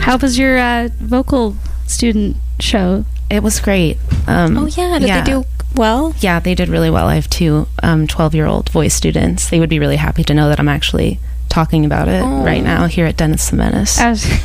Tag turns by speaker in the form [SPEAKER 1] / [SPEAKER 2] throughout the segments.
[SPEAKER 1] How was your vocal student show?
[SPEAKER 2] It was great.
[SPEAKER 3] Did they do well?
[SPEAKER 2] Yeah, they did really well. I have two 12-year-old voice students. They would be really happy to know that I'm actually talking about it right now here at Dennis the Menace.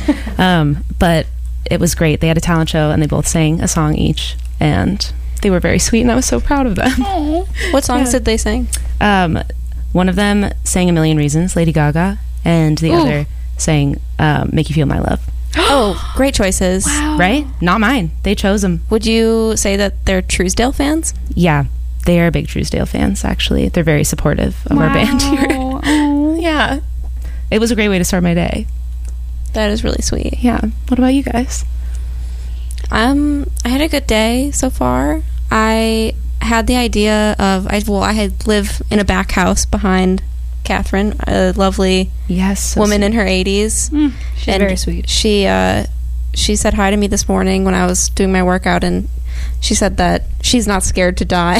[SPEAKER 2] But it was great. They had a talent show, and they both sang a song each, and they were very sweet, and I was so proud of them.
[SPEAKER 3] What songs did they sing?
[SPEAKER 2] One of them sang A Million Reasons, Lady Gaga, and the other sang Make You Feel My Love.
[SPEAKER 3] Oh, great choices.
[SPEAKER 1] Wow.
[SPEAKER 2] Right? Not mine. They chose them.
[SPEAKER 3] Would you say that they're Truesdale fans?
[SPEAKER 2] Yeah, they are big Truesdale fans, actually. They're very supportive of our band here.
[SPEAKER 1] Oh.
[SPEAKER 2] Yeah. It was a great way to start my day.
[SPEAKER 3] That is really sweet.
[SPEAKER 2] Yeah. What about you guys?
[SPEAKER 3] I had a good day so far. I had the idea of, I had lived in a back house behind Catherine, a lovely woman in her 80s.
[SPEAKER 1] She's very sweet.
[SPEAKER 3] She said hi to me this morning when I was doing my workout, and she said that she's not scared to die.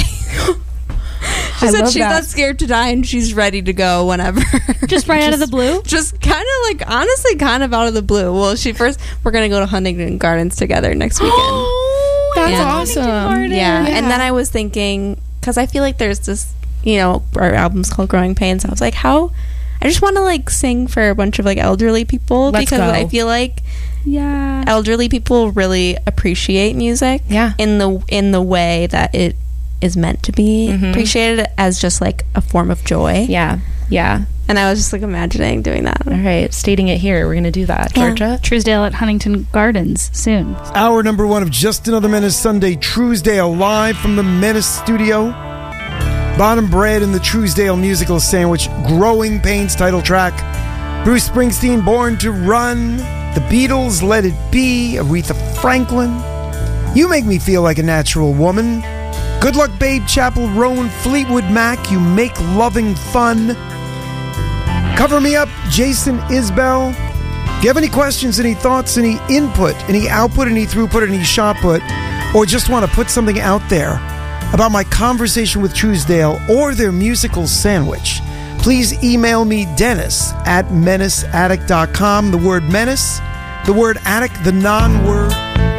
[SPEAKER 3] She said she's not scared to die, and she's ready to go whenever.
[SPEAKER 1] Just right out of the blue?
[SPEAKER 3] Just kind of like, honestly, kind of out of the blue. Well, we're going to go to Huntington Gardens together next weekend.
[SPEAKER 2] That's awesome.
[SPEAKER 3] Yeah. And then I was thinking, because I feel like there's this, our album's called Growing Pains. I was like, I just want to like sing for a bunch of like elderly people.
[SPEAKER 2] Let's
[SPEAKER 3] because
[SPEAKER 2] go.
[SPEAKER 3] I feel like elderly people really appreciate music in the way that it is meant to be appreciated, as just like a form of joy.
[SPEAKER 2] Yeah.
[SPEAKER 3] And I was just like imagining doing that.
[SPEAKER 2] All right, stating it here. We're going to do that. Georgia?
[SPEAKER 1] Truesdale at Huntington Gardens soon.
[SPEAKER 4] Hour number 1 of Just Another Menace Sunday. Truesdale live from the Menace studio. Bottom Bread and the Truesdale musical sandwich. Growing Pains title track. Bruce Springsteen, Born to Run. The Beatles, Let It Be. Aretha Franklin. You Make Me Feel Like a Natural Woman. Good Luck Babe, Chapel Roan, Fleetwood Mac. You Make Loving Fun. Cover Me Up, Jason Isbell. If you have any questions, any thoughts, any input, any output, any throughput, any shot put, or just want to put something out there about my conversation with Truesdale or their musical sandwich, please email me, Dennis at menaceattic.com. The word menace, the word attic, the non-word.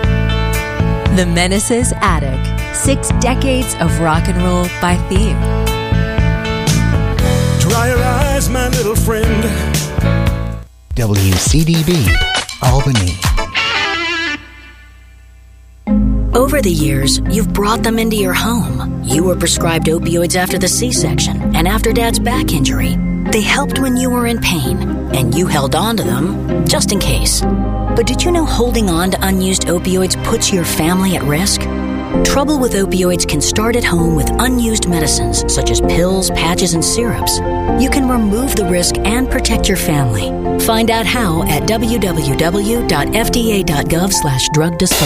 [SPEAKER 5] The Menace's Attic. 6 decades of rock and roll by theme.
[SPEAKER 6] Dry your eyes, my little friend.
[SPEAKER 7] WCDB, Albany.
[SPEAKER 8] Over the years, you've brought them into your home. You were prescribed opioids after the C-section and after Dad's back injury. They helped when you were in pain, and you held on to them just in case. But did you know holding on to unused opioids puts your family at risk? Trouble with opioids can start at home with unused medicines such as pills, patches, and syrups. You can remove the risk and protect your family. Find out how at www.fda.gov/drug disposal.